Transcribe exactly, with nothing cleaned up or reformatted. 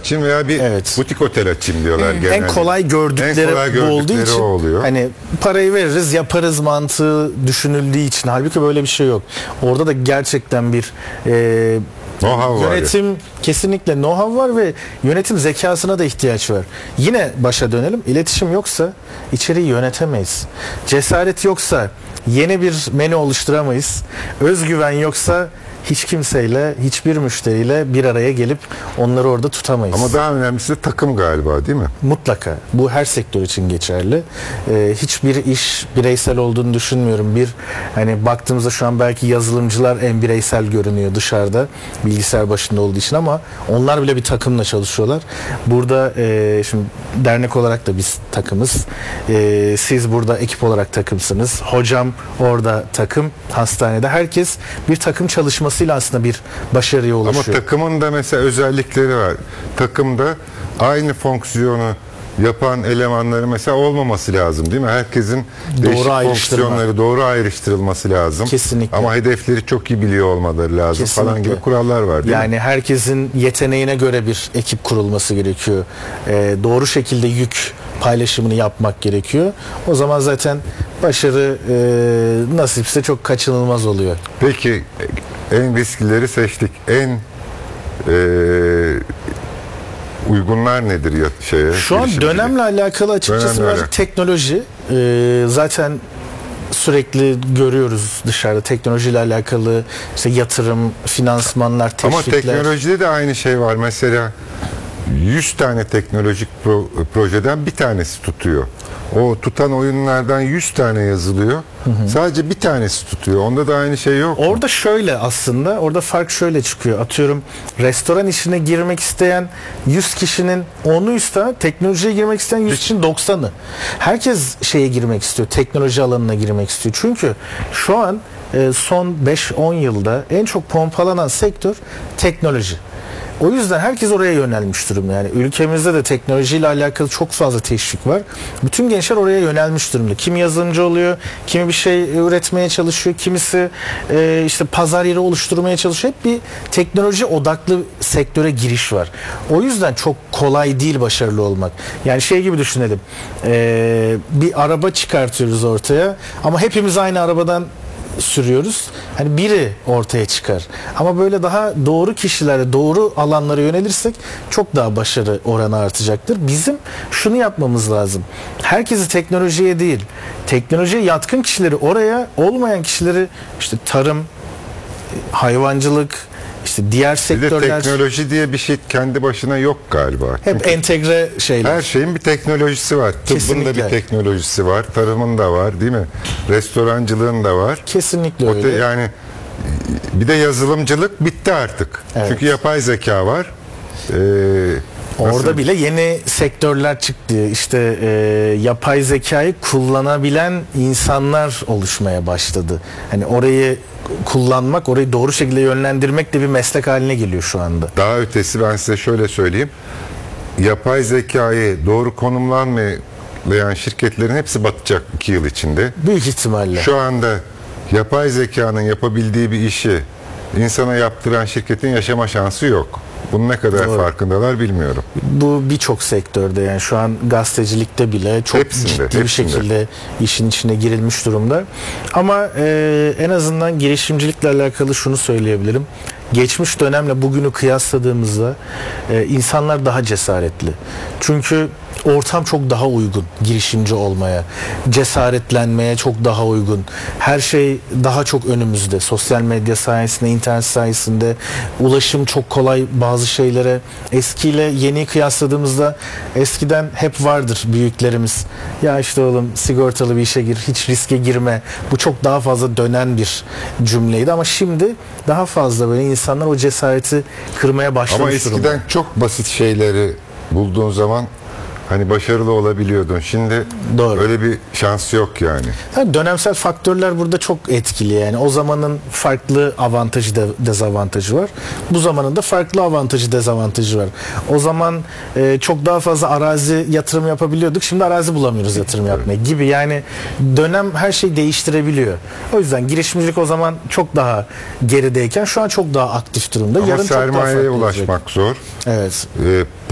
açayım veya bir Evet. butik otel açayım diyorlar genelde. En kolay gördükleri, En kolay bu olduğu gördükleri için o oluyor. hani parayı veririz yaparız mantığı düşünüldüğü için, halbuki böyle bir şey yok. Orada da gerçekten bir e, Know-how var yönetim ya. kesinlikle know-how var ve yönetim zekasına da ihtiyaç var. Yine başa dönelim. İletişim yoksa içeriği yönetemeyiz. Cesaret yoksa yeni bir menü oluşturamayız. Özgüven yoksa hiç kimseyle, hiçbir müşteriyle bir araya gelip onları orada tutamayız. Ama daha önemlisi de takım galiba, değil mi? Mutlaka. Bu her sektör için geçerli. Ee, hiçbir iş bireysel olduğunu düşünmüyorum. Bir hani baktığımızda şu an belki yazılımcılar en bireysel görünüyor dışarıda bilgisayar başında olduğu için, ama onlar bile bir takımla çalışıyorlar. Burada e, şimdi dernek olarak da biz takımız. E, siz burada ekip olarak takımsınız. Hocam orada takım, hastanede. Herkes bir takım çalışması aslında bir başarıya ulaşıyor. Ama takımın da mesela özellikleri var. Takımda aynı fonksiyonu yapan elemanları mesela olmaması lazım, değil mi? Herkesin Doğru değişik ayrıştırma. fonksiyonları doğru ayrıştırılması lazım. Kesinlikle. Ama hedefleri çok iyi biliyor olmaları lazım. Kesinlikle. Falan gibi kurallar var, değil yani mi? herkesin yeteneğine göre bir ekip kurulması gerekiyor. Ee, doğru şekilde yük paylaşımını yapmak gerekiyor. O zaman zaten başarı e, nasipse çok kaçınılmaz oluyor. Peki en risklileri seçtik. En e, uygunlar nedir ya şeye? Şu an girişimciliğe? dönemle alakalı açıkçası Dönemle birazcık alakalı. teknoloji. Ee, zaten sürekli görüyoruz dışarıda teknolojiyle alakalı işte yatırım, finansmanlar, Ama teşvikler. teknolojide de aynı şey var. Mesela yüz tane teknolojik pro- projeden bir tanesi tutuyor. O tutan oyunlardan yüz tane yazılıyor. Hı hı. Sadece bir tanesi tutuyor. Onda da aynı şey yok mu? Orada şöyle aslında, orada fark şöyle çıkıyor. Atıyorum restoran işine girmek isteyen yüz kişinin onu üstüne, teknolojiye girmek isteyen yüz kişinin doksanı. Herkes şeye girmek istiyor, teknoloji alanına girmek istiyor. Çünkü şu an e, son beş on yılda en çok pompalanan sektör teknoloji. O yüzden herkes oraya yönelmiş durumda. Yani ülkemizde de teknolojiyle alakalı çok fazla teşvik var. Bütün gençler oraya yönelmiş durumda. Kimi yazılımcı oluyor, kimi bir şey üretmeye çalışıyor, kimisi e, işte pazar yeri oluşturmaya çalışıyor. Hep bir teknoloji odaklı sektöre giriş var. O yüzden çok kolay değil başarılı olmak. Yani şey gibi düşünelim. E, bir araba çıkartıyoruz ortaya ama hepimiz aynı arabadan sürüyoruz. Hani biri ortaya çıkar. Ama böyle daha doğru kişilere, doğru alanlara yönelirsek çok daha başarı oranı artacaktır. Bizim şunu yapmamız lazım. Herkesi teknolojiye değil, teknolojiye yatkın kişileri oraya, olmayan kişileri işte tarım, hayvancılık, işte diğer Bir de sektörler. teknoloji diye bir şey kendi başına yok galiba. Hep Çünkü entegre şeyler. her şeyin bir teknolojisi var. Tıbbın Kesinlikle. da bir teknolojisi var. Tarımın da var, değil mi? Restorancılığın da var. Kesinlikle O te- öyle. yani bir de yazılımcılık bitti artık. Evet. Çünkü yapay zeka var. Ee, Orada nasıl- bile yeni sektörler çıktı. İşte e, yapay zekayı kullanabilen insanlar oluşmaya başladı. Hani orayı kullanmak, orayı doğru şekilde yönlendirmek de bir meslek haline geliyor şu anda. Daha ötesi, ben size şöyle söyleyeyim. Yapay zekayı doğru konumlanmayan şirketlerin hepsi batacak iki yıl içinde. Büyük ihtimalle. Şu anda yapay zekanın yapabildiği bir işi insana yaptıran şirketin yaşama şansı yok. Bunun ne kadar Doğru. farkındalar bilmiyorum. Bu birçok sektörde, yani şu an gazetecilikte bile çok Hepsinde, ciddi bir hepsinde. şekilde işin içine girilmiş durumda. Ama e, en azından girişimcilikle alakalı şunu söyleyebilirim. Geçmiş dönemle bugünü kıyasladığımızda e, insanlar daha cesaretli. Çünkü ortam çok daha uygun girişimci olmaya, cesaretlenmeye çok daha uygun. Her şey daha çok önümüzde. Sosyal medya sayesinde, internet sayesinde ulaşım çok kolay bazı şeylere. Eskiyle yeni kıyasladığımızda eskiden hep vardır büyüklerimiz. Ya işte oğlum sigortalı bir işe gir, hiç riske girme. Bu çok daha fazla dönen bir cümleydi ama şimdi daha fazla böyle insanlar o cesareti kırmaya başlamış Ama eskiden durumda. çok basit şeyleri bulduğun zaman hani başarılı olabiliyordun. Şimdi Doğru. öyle bir şans yok yani. Yani dönemsel faktörler burada çok etkili. Yani o zamanın farklı avantajı de, dezavantajı var. Bu zamanın da farklı avantajı dezavantajı var. O zaman e, çok daha fazla arazi yatırım yapabiliyorduk. Şimdi arazi bulamıyoruz yatırım yapmaya gibi. Yani dönem her şeyi değiştirebiliyor. O yüzden girişimcilik o zaman çok daha gerideyken şu an çok daha aktif durumda. Ama Yarın çok daha sermayeye farklı olacak. ulaşmak zor. Evet. Ee,